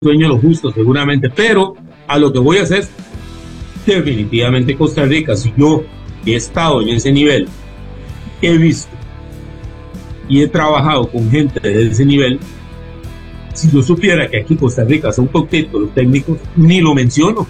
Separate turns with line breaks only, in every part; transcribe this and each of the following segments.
sueño lo justo seguramente, pero a lo que voy a hacer, definitivamente Costa Rica, si yo he estado en ese nivel, he visto y he trabajado con gente de ese nivel, si yo supiera que aquí Costa Rica son coquetos los técnicos, ni lo menciono.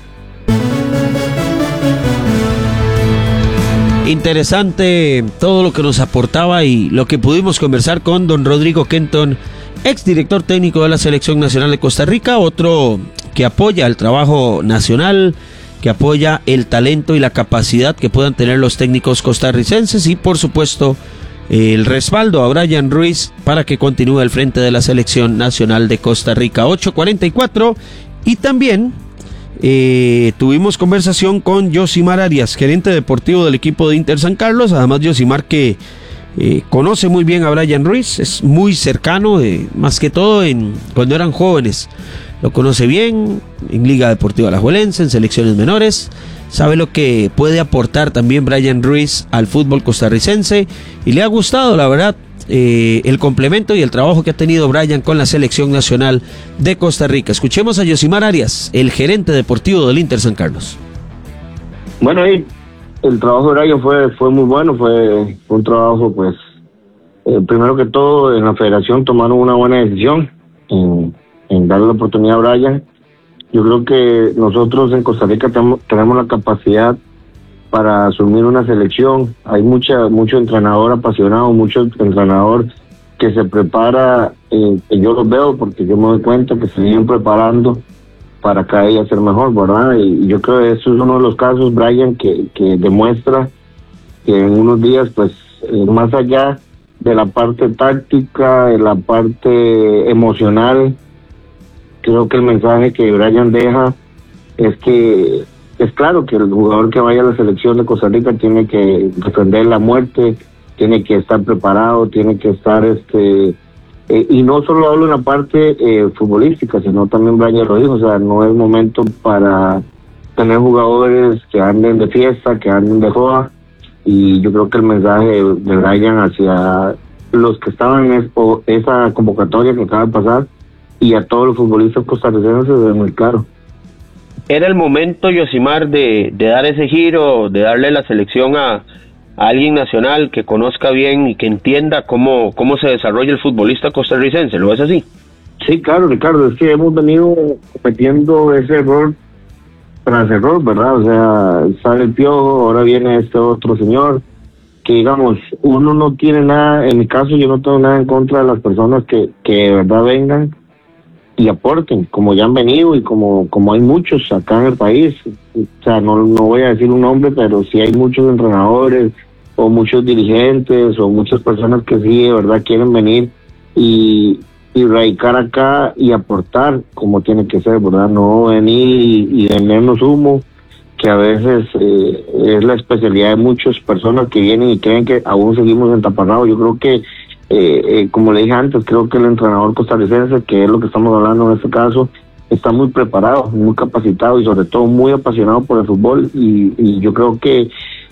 Interesante todo lo que nos aportaba y lo que pudimos conversar con don Rodrigo Kenton, exdirector técnico de la Selección Nacional de Costa Rica, otro que apoya el trabajo nacional, que apoya el talento y la capacidad que puedan tener los técnicos costarricenses y por supuesto el respaldo a Brian Ruiz para que continúe al frente de la Selección Nacional de Costa Rica. 8:44 y también tuvimos conversación con Yosimar Arias, gerente deportivo del equipo de Inter San Carlos. Además Yosimar que conoce muy bien a Brian Ruiz, es muy cercano, más que todo cuando eran jóvenes. Lo conoce bien en Liga Deportiva Alajuelense, en selecciones menores. Sabe lo que puede aportar también Brian Ruiz al fútbol costarricense y le ha gustado, la verdad, el complemento y el trabajo que ha tenido Brian con la Selección Nacional de Costa Rica. Escuchemos a Yosimar Arias, el gerente deportivo del Inter San Carlos.
Bueno, el trabajo de Brian fue muy bueno, fue un trabajo, pues, primero que todo, en la federación tomaron una buena decisión en darle la oportunidad a Brian. Yo creo que nosotros en Costa Rica tenemos la capacidad para asumir una selección. Hay mucho entrenador apasionado, mucho entrenador que se prepara, que yo los veo porque yo me doy cuenta que se siguen preparando para cada día ser mejor, ¿verdad? Y yo creo que eso es uno de los casos, Brian, que demuestra que en unos días, pues, más allá de la parte táctica, de la parte emocional, creo que el mensaje que Brian deja es que es claro que el jugador que vaya a la selección de Costa Rica tiene que defender la muerte, tiene que estar preparado, tiene que estar y no solo hablo en la parte futbolística, sino también Brian lo dijo, o sea, no es momento para tener jugadores que anden de fiesta, que anden de joda, y yo creo que el mensaje de Brian hacia los que estaban en esa convocatoria que acaba de pasar y a todos los futbolistas costarricenses es muy claro.
Era el momento, Yosimar, de dar ese giro, de darle la selección a alguien nacional que conozca bien y que entienda cómo se desarrolla el futbolista costarricense, ¿lo ves así?
Sí, claro, Ricardo, es que hemos venido cometiendo ese error tras error, ¿verdad? O sea, sale el Piojo, ahora viene este otro señor, que digamos, uno no tiene nada, en mi caso yo no tengo nada en contra de las personas que de verdad vengan y aporten, como ya han venido y como hay muchos acá en el país. O sea, no voy a decir un nombre, pero sí hay muchos entrenadores o muchos dirigentes o muchas personas que sí de verdad quieren venir y radicar acá y aportar como tiene que ser, ¿verdad? No venir y vendernos humo, que a veces es la especialidad de muchas personas que vienen y creen que aún seguimos entaparrados. Yo creo que como le dije antes, creo que el entrenador costarricense, que es lo que estamos hablando en este caso, está muy preparado, muy capacitado y sobre todo muy apasionado por el fútbol y yo creo que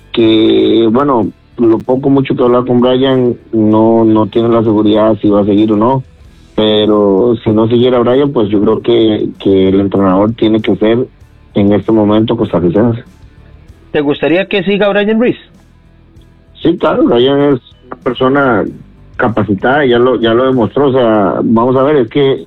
bueno, lo poco mucho que hablar con Brian no tiene la seguridad si va a seguir o no, pero si no siguiera Brian, pues yo creo que el entrenador tiene que ser en este momento costarricense.
¿Te gustaría que siga Brian Ruiz?
Sí, claro, Brian es una persona capacitada, ya lo demostró. O sea, vamos a ver, es que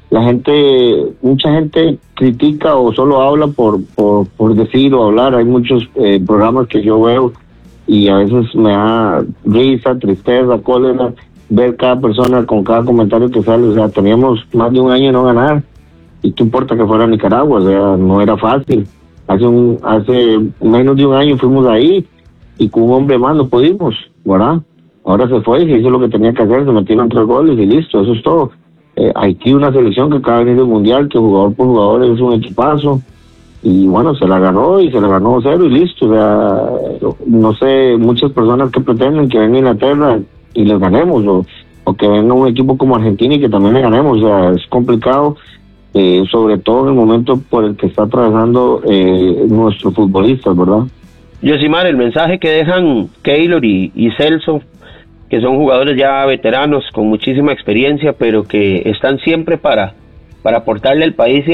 mucha gente critica o solo habla por decir o hablar. Hay muchos programas que yo veo y a veces me da risa, tristeza, cólera ver cada persona con cada comentario que sale. O sea, teníamos más de un año de no ganar y qué importa que fuera Nicaragua, o sea, no era fácil. Hace menos de un año fuimos ahí y con un hombre más no pudimos, ¿verdad? Ahora se fue, se hizo lo que tenía que hacer, se metieron 3 goles y listo, eso es todo. Haití, una selección que acaba de venir del mundial, que jugador por jugador es un equipazo, y bueno, se la ganó 0 y listo. O sea, no sé, muchas personas que pretenden que venga a Inglaterra y les ganemos, o que venga un equipo como Argentina y que también le ganemos. O sea, es complicado, sobre todo en el momento por el que está atravesando nuestros futbolistas, ¿verdad?
Yosimar, el mensaje que dejan Keylor y Celso, que son jugadores ya veteranos con muchísima experiencia, pero que están siempre para aportarle al país y